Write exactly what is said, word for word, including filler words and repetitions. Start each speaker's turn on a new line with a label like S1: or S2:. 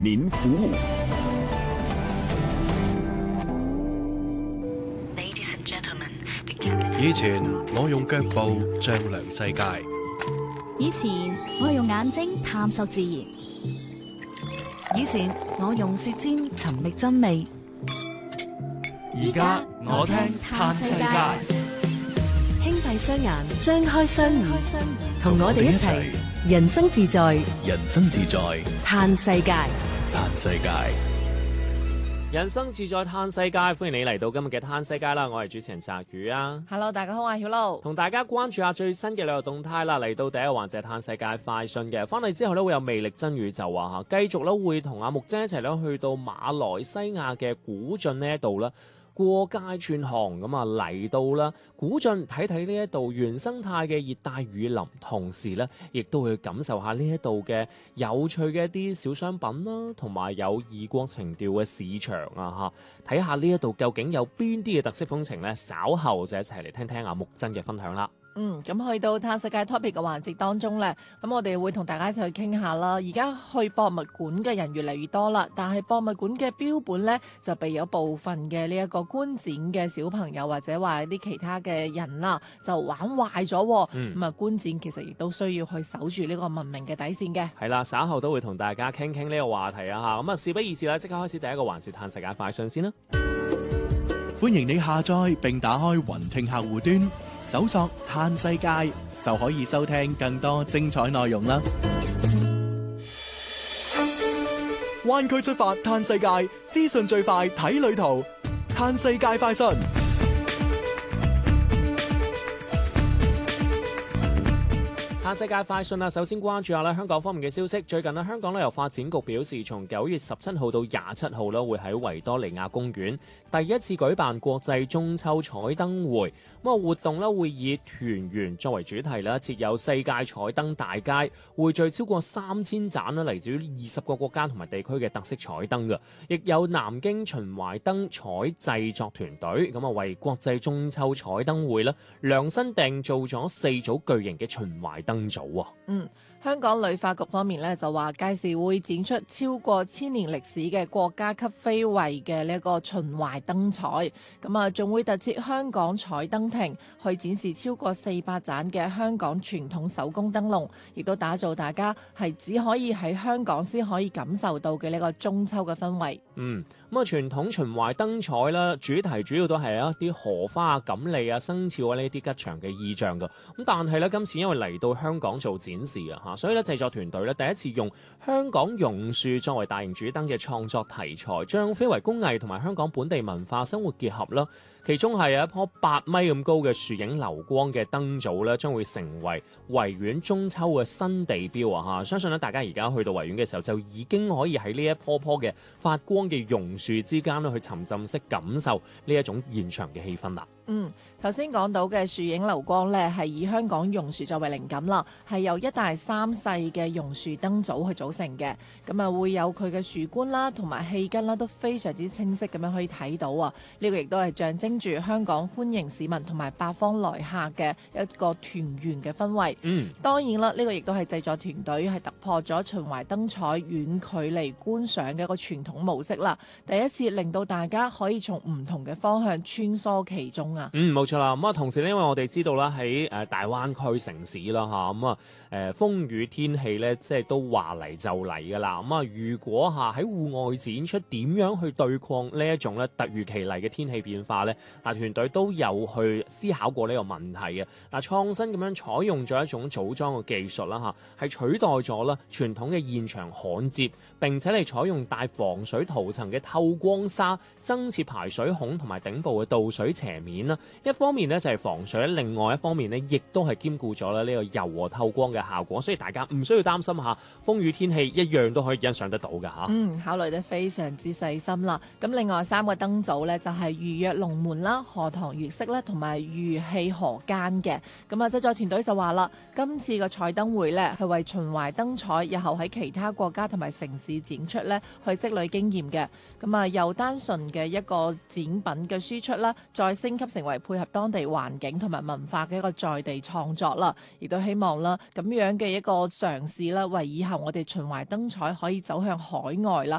S1: 您服務。
S2: 以前我用腳步丈量世界，
S3: 以前我係用眼睛探索自然，
S4: 以前我用舌尖尋覓真味，
S5: 而家我聽嘆世界。
S4: 輕閉雙眼，張開雙耳，同我哋一齊人生自在，
S2: 人生自在
S4: 嘆世界，
S2: 嘆世界。
S6: 人生自在嘆世界，歡迎你嚟到今日嘅嘆世界啦！我係主持人澤宇啊。
S7: Hello， 大家好，我係曉露，
S6: 同大家關注下最新嘅旅遊動態啦。嚟到第一個環節嘆世界快訊嘅，翻嚟之後咧會有魅力真宇宙啊嚇，繼續咧會同阿木姐一齊咧去到馬來西亞嘅古晉呢一度啦。過街串行咁啊嚟到啦，古晉睇睇呢一度原生態嘅熱帶雨林，同時咧亦都會感受下呢一度嘅有趣嘅一啲小商品啦，同埋有異國情調嘅市場啊嚇，睇下呢一度究竟有邊啲嘅特色風情咧，稍後就一齊嚟聽聽阿木真嘅分享啦。
S7: 嗯，咁去到嘆世界 topic 嘅環節當中咧，咁我哋會同大家一齊去傾下啦。而家去博物館嘅人越嚟越多啦，但係博物館嘅標本咧就被有部分嘅呢一個觀展嘅小朋友或者話啲其他嘅人啦，就玩壞咗。咁啊、嗯，觀展其實亦都需要去守住呢個文明嘅底線嘅。
S6: 係啦，稍後都會同大家傾傾呢個話題啊嚇。咁啊，事不宜遲啦，即刻開始第一個環節嘆世界快訊先啦。
S5: 歡迎你下載並打開雲聽客戶端，搜索嘆世界就可以收聽更多精彩內容啦。灣區出發嘆世界，資訊最快睇旅途，嘆世界快訊。
S6: 嘆世界快訊啦，首先關注下咧香港方面嘅消息。最近咧，香港旅遊發展局表示，從九月十七號到廿七號咧，會喺維多利亞公園第一次舉辦國際中秋彩燈會。咁啊，活動咧會以團圓作為主題啦，設有世界彩燈大街，匯聚超過三千盞啦，嚟自於二十個國家同埋地區嘅特色彩燈嘅。亦有南京秦淮燈彩製作團隊咁啊，為國際中秋彩燈會咧量身訂造咗四組巨型嘅秦淮燈組啊。
S7: 嗯。香港旅發局方面咧就話，屆時會展出超過千年歷史嘅國家級非遺嘅呢一個秦淮燈彩，咁啊仲會特設香港彩燈亭，去展示超過四百盞嘅香港傳統手工燈籠，亦都打造大家係只可以喺香港先可以感受到嘅呢個中秋嘅氛圍。
S6: 嗯，咁啊傳統秦淮燈彩啦，主題主要都係一啲荷花啊、錦鯉啊、生肖啊呢啲吉祥嘅意象噶。咁但係咧今次因為嚟到香港做展示啊嚇，所以咧製作團隊咧第一次用香港榕樹作為大型主燈嘅創作題材，將非遺工藝同埋香港本地文化生活結合啦。其中係有一棵八米咁高嘅樹影流光嘅燈組咧，將會成為維園中秋嘅新地標啊！嚇，相信咧大家而家去到維園嘅時候，就已經可以喺呢一棵棵嘅發光嘅榕樹之間咧，去沉浸式感受呢一種現場嘅氣氛啦。
S7: 嗯，頭先講到嘅樹影流光咧，係以香港榕樹作為靈感啦，係由一大三細嘅榕樹燈組去組成嘅。咁啊，會有佢嘅樹冠啦，同埋氣根啦，都非常之清晰咁樣可以睇到啊！呢、這個亦都係象徵住香港歡迎市民同埋八方來客嘅一個團圓嘅氛圍。
S6: 嗯，
S7: 當然啦，呢、這個亦都係製作團隊係突破咗秦淮燈彩遠距離觀賞嘅一個傳統模式啦，第一次令到大家可以從唔同嘅方向穿梭其中啊！
S6: 嗯，冇錯啦。咁啊，同時咧，因為我哋知道啦，喺誒大灣區城市啦嚇，咁啊誒風雨天氣咧，即係都話嚟就嚟噶啦。咁啊，如果嚇喺戶外展出點樣去對抗呢一種咧突如其來嘅天氣變化咧？嗱，團隊都有去思考過呢個問題嘅。嗱，創新咁樣採用咗一種組裝嘅技術啦嚇，係取代咗啦傳統嘅現場焊接，並且係採用帶防水塗層嘅透光紗，增設排水孔同埋頂部嘅導水斜面啦。一方面咧就係防水，另外一方面咧亦都係兼顧咗咧呢個柔和透光嘅效果，所以大家唔需要擔心下風雨天氣一樣都可以欣賞得到㗎嚇。
S7: 嗯，考慮得非常之細心啦。咁另外三個燈組咧就係預約龍門門啦、荷塘月色咧同埋玉器河間嘅。咁啊，製作團隊就話啦，今次嘅彩燈會咧係為秦淮燈彩日後喺其他國家同埋城市展出咧去積累經驗嘅。咁啊，由單純嘅一個展品嘅輸出啦，再升級成為配合當地環境同埋文化嘅一個在地創作啦，亦都希望啦咁樣嘅一個嘗試啦，為以後我哋秦淮燈彩可以走向海外啦，